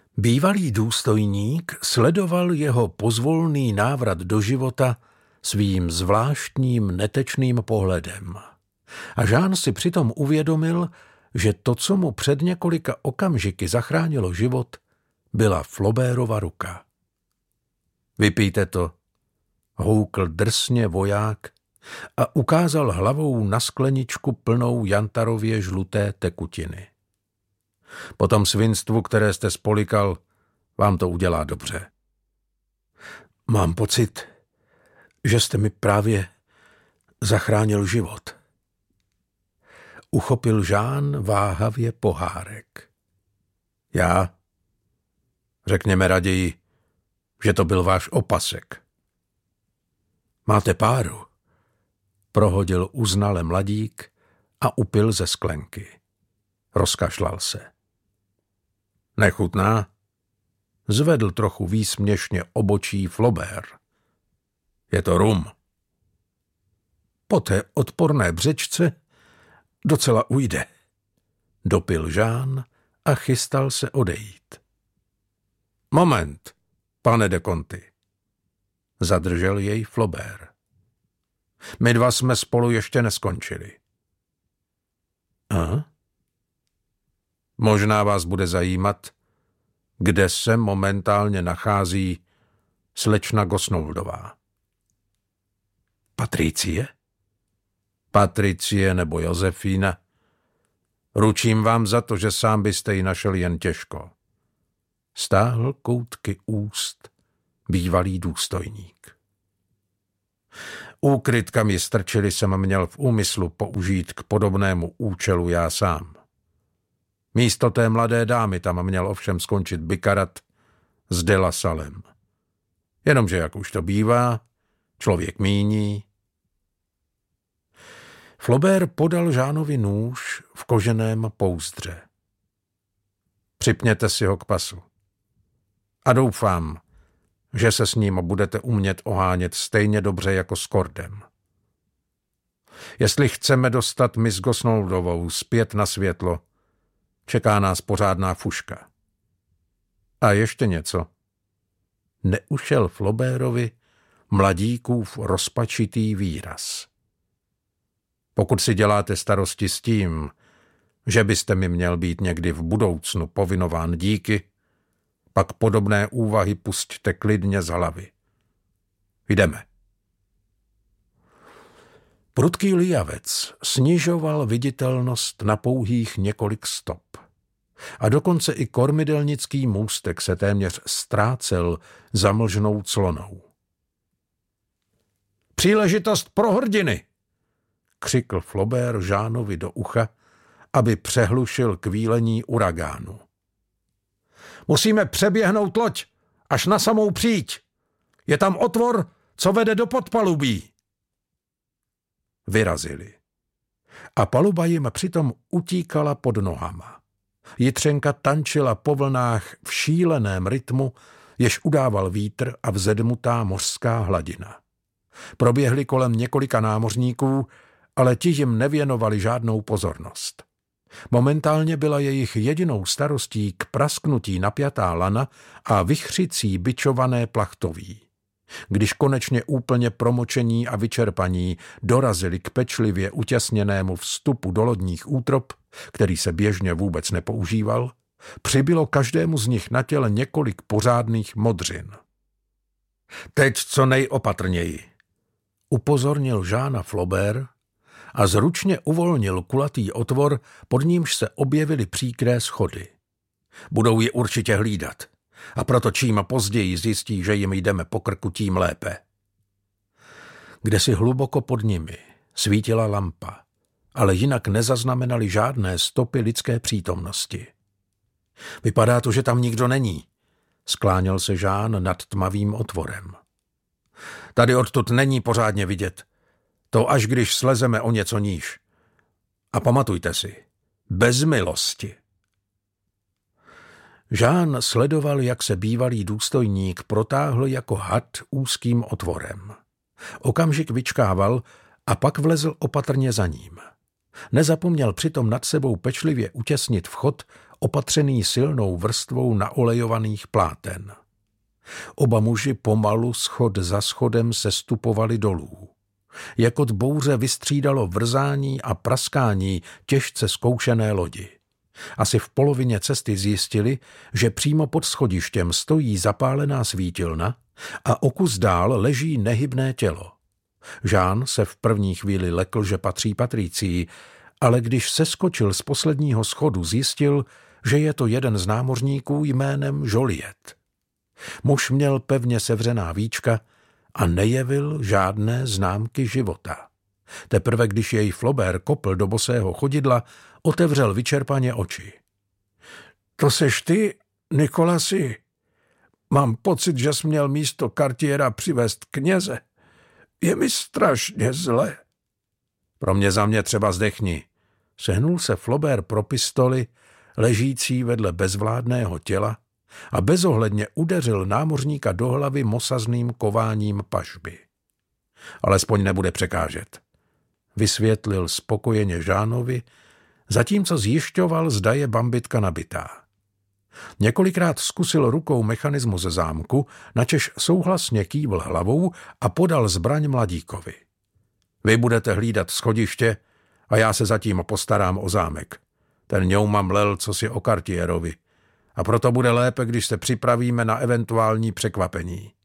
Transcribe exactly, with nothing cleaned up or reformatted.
Bývalý důstojník sledoval jeho pozvolný návrat do života svým zvláštním netečným pohledem. A Jean si přitom uvědomil, že to, co mu před několika okamžiky zachránilo život, byla Flaubertova ruka. Vypijte to, houkl drsně voják a ukázal hlavou na skleničku plnou jantarově žluté tekutiny. Po tom svinstvu, které jste spolikal, vám to udělá dobře. Mám pocit, že jste mi právě zachránil život. Uchopil Jean váhavě pohárek. Já? Řekněme raději, že to byl váš opasek. Máte páru? Prohodil uznale mladík a upil ze sklenky. Rozkašlal se. Nechutná? Zvedl trochu výsměšně obočí Flaubert. Je to rum. Po té odporné břečce docela ujde. Dopil Jean a chystal se odejít. Moment, pane de Conti. Zadržel jej Flaubert. My dva jsme spolu ještě neskončili. A? Možná vás bude zajímat, kde se momentálně nachází slečna Gosnoldová. Patricie? Patricie nebo Josefína. Ručím vám za to, že sám byste ji našel jen těžko. Stáhl koutky úst bývalý důstojník. Úkryt, kam ji strčili, jsem měl v úmyslu použít k podobnému účelu já sám. Místo té mladé dámy tam měl ovšem skončit Bikarat s de la Salem. Jenomže, jak už to bývá, člověk míní. Flaubert podal Jeanovi nůž v koženém pouzdře. Připněte si ho k pasu. A doufám, že se s ním budete umět ohánět stejně dobře jako s Kordem. Jestli chceme dostat Miss Gosnoldovou zpět na světlo, čeká nás pořádná fuška. A ještě něco. Neušel Flaubertovi mladíkův rozpačitý výraz. Pokud si děláte starosti s tím, že byste mi měl být někdy v budoucnu povinován díky, pak podobné úvahy pusťte klidně z hlavy. Jdeme. Prudký lijavec snižoval viditelnost na pouhých několik stop. A dokonce i kormidelnický můstek se téměř ztrácel za mlžnou clonou. Příležitost pro hrdiny! Křikl Flaubert Jeanovi do ucha, aby přehlušil kvílení uragánu. Musíme přeběhnout loď až na samou příď. Je tam otvor, co vede do podpalubí. Vyrazili. A paluba jim přitom utíkala pod nohama. Jitřenka tančila po vlnách v šíleném rytmu, jež udával vítr a vzedmutá mořská hladina. Proběhli kolem několika námořníků, ale ti jim nevěnovali žádnou pozornost. Momentálně byla jejich jedinou starostí k prasknutí napjatá lana a vychřicí bičované plachtoví. Když konečně úplně promočení a vyčerpaní dorazili k pečlivě utěsněnému vstupu do lodních útrop, který se běžně vůbec nepoužíval, přibylo každému z nich na těle několik pořádných modřin. Teď co nejopatrněji, upozornil Jeana Flaubert a zručně uvolnil kulatý otvor, pod nímž se objevily příkré schody. Budou ji určitě hlídat. A proto čím později zjistí, že jim jdeme po krku, tím lépe. Kdesi hluboko pod nimi svítila lampa, ale jinak nezaznamenali žádné stopy lidské přítomnosti. Vypadá to, že tam nikdo není, skláněl se Jean nad tmavým otvorem. Tady odtud není pořádně vidět. To až když slezeme o něco níž. A pamatujte si, bez milosti. Jean sledoval, jak se bývalý důstojník protáhl jako had úzkým otvorem. Okamžik vyčkával a pak vlezl opatrně za ním. Nezapomněl přitom nad sebou pečlivě utěsnit vchod opatřený silnou vrstvou naolejovaných pláten. Oba muži pomalu schod za schodem sestupovali dolů. Jakot bouře vystřídalo vrzání a praskání těžce zkoušené lodi. Asi v polovině cesty zjistili, že přímo pod schodištěm stojí zapálená svítilna a o kus dál leží nehybné tělo. Jean se v první chvíli lekl, že patří Patricii, ale když seskočil z posledního schodu, zjistil, že je to jeden z námořníků jménem Joliet. Muž měl pevně sevřená víčka a nejevil žádné známky života. Teprve když jej Flaubert kopl do bosého chodidla, otevřel vyčerpaně oči. To seš ty, Nikolasi? Mám pocit, že jsi měl místo Cartiera přivést kněze. Je mi strašně zle. Pro mě za mě třeba zdechni. Sehnul se Flaubert pro pistoli, ležící vedle bezvládného těla, a bezohledně udeřil námořníka do hlavy mosazným kováním pažby. Alespoň nebude překážet. Vysvětlil spokojeně Jeanovi, zatímco zjišťoval, zda je bambitka nabitá. Několikrát zkusil rukou mechanismus zámku, načež souhlasně kývl hlavou a podal zbraň mladíkovi. Vy budete hlídat schodiště a já se zatím postarám o zámek. Ten ňouma mlel cosi o Cartierovi a proto bude lépe, když se připravíme na eventuální překvapení.